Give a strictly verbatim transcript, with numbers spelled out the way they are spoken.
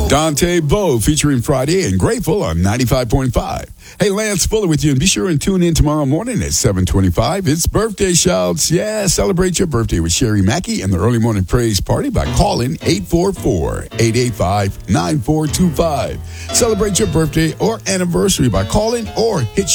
Dante Bowe featuring Friday and Grateful on ninety-five point five. Hey, Lance Fuller with you, and be sure and tune in tomorrow morning at seven twenty-five. It's birthday shouts. Yeah, celebrate your birthday with Sherry Mackey and the Early Morning Praise Party by calling eight four four, eight eight five, nine four two five. Celebrate your birthday or anniversary by calling or hit